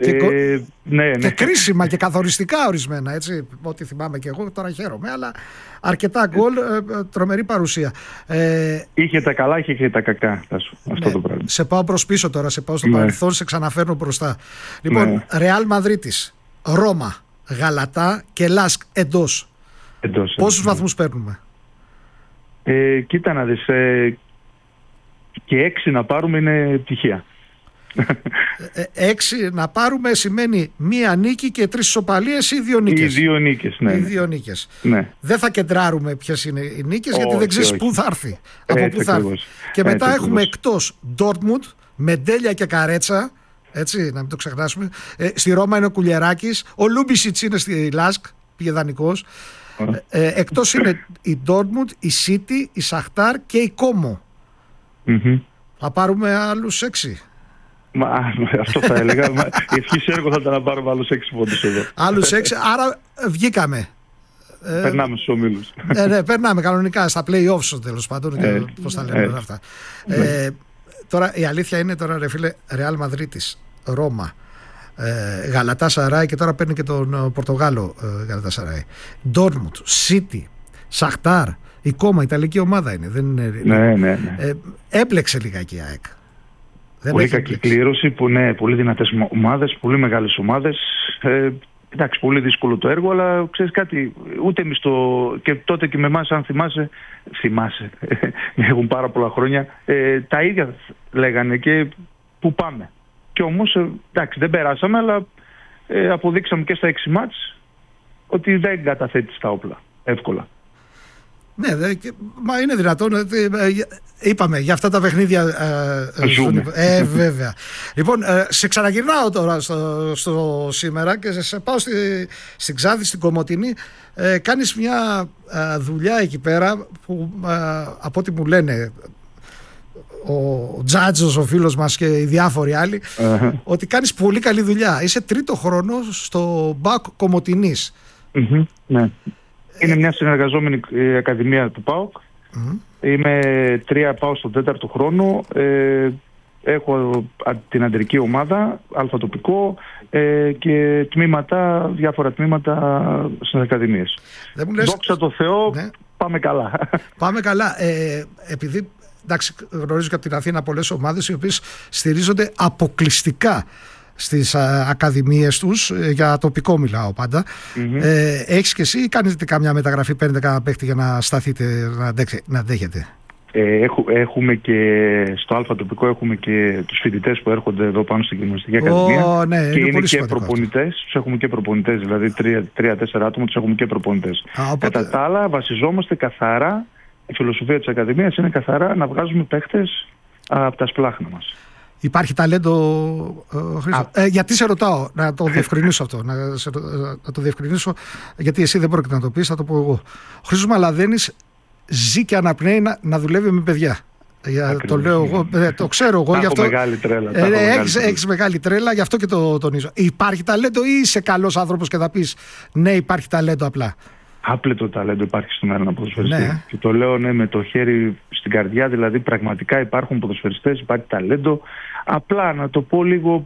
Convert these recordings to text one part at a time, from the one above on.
Ναι. Και κρίσιμα και καθοριστικά ορισμένα, έτσι, ό,τι θυμάμαι και εγώ, τώρα χαίρομαι, αλλά αρκετά γκολ, τρομερή παρουσία. Είχε τα καλά, είχε και τα κακά, αυτό το πράγμα. Σε πάω προς πίσω τώρα, σε πάω στο παρελθόν, σε ξαναφέρνω μπροστά. Λοιπόν, Ρεάλ Μαδρίτης, Ρώμα, Γαλατά και Λάσκ εντός. Πόσους βαθμούς παίρνουμε? Κοίτα να δεις, και 6 να πάρουμε είναι τυχαία. 6 να πάρουμε σημαίνει μία νίκη και 3 ισοπαλίες ή 2 νίκες? Οι 2 νίκες, ναι. Οι 2 νίκες. Ναι. Δεν θα κεντράρουμε ποιες είναι οι νίκες, γιατί δεν ξέρεις πού θα έρθει. Από πού θα έρθει. Και μετά έχουμε εκτός Ντόρτμουντ, Μεντέλια και Καρέτσα. Έτσι, να μην το ξεχνάσουμε. Στη Ρώμα είναι ο Κουλιεράκης. Ο Λούμπισιτς είναι στη Λάσκ, πήγε δανεικός. Εκτός είναι η Ντόρτμουντ, η Σίτι, η Σαχτάρ και η Κόμο. Θα πάρουμε άλλους 6. Αυτό θα έλεγα. Η ευχής έργο θα ήταν να πάρουμε άλλους 6 πόντους εδώ. Άλλους 6, άρα βγήκαμε. Περνάμε στους ομίλους. Ναι, περνάμε κανονικά στα play-offs τέλος πάντων. Πώς τα λένε αυτά. Τώρα η αλήθεια είναι τώρα, ρε φίλε, Ρεάλ Μαδρίτης, Ρώμα, Γαλατά Σαράι, και τώρα παίρνει και τον Πορτογάλο Γαλατά Σαράι, Ντόρτμουντ, Σίτι, Σαχτάρ, η Κόμα, Ιταλική ομάδα είναι. Δεν είναι. Ναι. Έπλεξε λιγάκι η ΑΕΚ. Πολύ κακή κλήρωση, πολύ δυνατές ομάδες, πολύ μεγάλες ομάδες. Εντάξει, πολύ δύσκολο το έργο, αλλά ξέρεις κάτι, ούτε εμείς και τότε και με εμάς, αν θυμάσαι, έχουν πάρα πολλά χρόνια, τα ίδια λέγανε και που πάμε. Και όμως, εντάξει, δεν περάσαμε, αλλά αποδείξαμε και στα 6 μάτς ότι δεν καταθέτεις τα όπλα εύκολα. Ναι, μα είναι δυνατόν. Είπαμε για αυτά τα παιχνίδια. Βέβαια. Λοιπόν, σε ξαναγυρνάω τώρα στο σήμερα και σε πάω στην Ξάνθη, στην Κομοτηνή. Κάνεις μια δουλειά εκεί πέρα που, από ό,τι μου λένε ο Τζάτζος, ο φίλος μας και οι διάφοροι άλλοι, ότι κάνεις πολύ καλή δουλειά. Είσαι 3ο χρόνο στο ΠΑΟΚ Κομοτηνής. Ναι. Είναι μια συνεργαζόμενη ακαδημία του ΠΑΟΚ. Είμαι 3, πάω στον 4ο χρόνο. Έχω την αντρική ομάδα, αλφατοπικό, και διάφορα τμήματα στις ακαδημίες. Δόξα τω Θεώ, ναι. Πάμε καλά. Πάμε καλά. Επειδή εντάξει, γνωρίζω και από την Αθήνα πολλές ομάδες οι οποίες στηρίζονται αποκλειστικά στις ακαδημίες τους, για τοπικό μιλάω πάντα. Έχεις και εσύ ή κάνετε καμιά μεταγραφή, παίρνετε κανένα παίχτη για να σταθείτε, να αντέχετε? Έχουμε και στο Α τοπικό, έχουμε και τους φοιτητές που έρχονται εδώ πάνω στην Γυμναστική Ακαδημία, ναι, και είναι και προπονητές. Τους έχουμε και προπονητές, δηλαδή 3-4 άτομα τους έχουμε και προπονητές. Κατά τα άλλα βασιζόμαστε καθαρά, η φιλοσοφία της Ακαδημίας είναι καθαρά να βγάζουμε παίχτες από τα σπλάχνα μας. Υπάρχει ταλέντο, Χρήστο? Γιατί σε ρωτάω, να το διευκρινίσω αυτό, να το διευκρινίσω, γιατί εσύ δεν πρόκειται να το πεις, θα το πω εγώ. Ο Χρήστος Μαλαδένης ζει και αναπνέει να δουλεύει με παιδιά. Το λέω εγώ, το ξέρω εγώ. Έχω μεγάλη τρέλα. Έχεις μεγάλη τρέλα, γι' αυτό και το τονίζω. Υπάρχει ταλέντο ή είσαι καλός άνθρωπος και θα πεις ναι, υπάρχει ταλέντο απλά? Άπλετο ταλέντο υπάρχει στον Έλληνα ποδοσφαιριστή. Ναι. Και το λέω με το χέρι στην καρδιά, δηλαδή πραγματικά υπάρχουν ποδοσφαιριστές, υπάρχει ταλέντο. Απλά να το πω λίγο,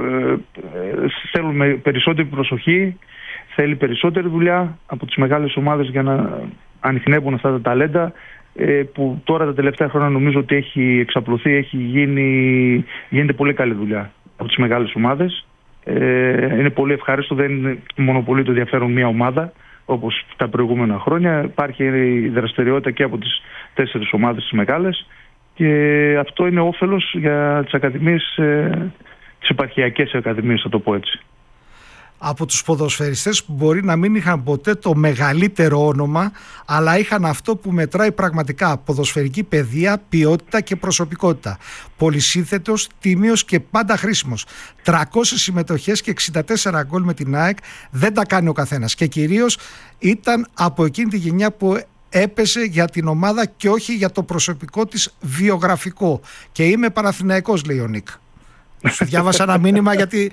θέλουμε περισσότερη προσοχή, θέλει περισσότερη δουλειά από τις μεγάλες ομάδες για να ανιχνεύουν αυτά τα ταλέντα, που τώρα τα τελευταία χρόνια νομίζω ότι έχει εξαπλωθεί, γίνεται πολύ καλή δουλειά από τις μεγάλες ομάδες. Είναι πολύ ευχάριστο, δεν μονοπολεί το ενδιαφέρον μια ομάδα όπως τα προηγούμενα χρόνια. Υπάρχει η δραστηριότητα και από τις 4 ομάδες τις μεγάλες, και αυτό είναι όφελος για τις ακαδημίες, τις επαρχιακές ακαδημίες, θα το πω έτσι. Από τους ποδοσφαιριστές που μπορεί να μην είχαν ποτέ το μεγαλύτερο όνομα, αλλά είχαν αυτό που μετράει πραγματικά: ποδοσφαιρική παιδεία, ποιότητα και προσωπικότητα. Πολυσύνθετος, τίμιος και πάντα χρήσιμος. 300 συμμετοχές και 64 γκολ με την ΑΕΚ δεν τα κάνει ο καθένας. Και κυρίως ήταν από εκείνη τη γενιά που έπεσε για την ομάδα και όχι για το προσωπικό της βιογραφικό. Και είμαι Παναθηναϊκός, λέει ο Νίκ. Σου διάβασα ένα μήνυμα, γιατί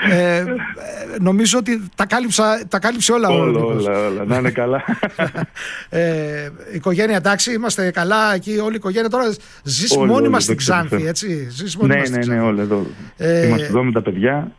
νομίζω ότι τα κάλυψε όλα. Όλα, να είναι καλά. Η οικογένεια, εντάξει, είμαστε καλά εκεί, όλη η οικογένεια. Τώρα ζεις μόνιμα στην Ξάνθη, έτσι? Ναι, όλα εδώ. Είμαστε εδώ με τα παιδιά.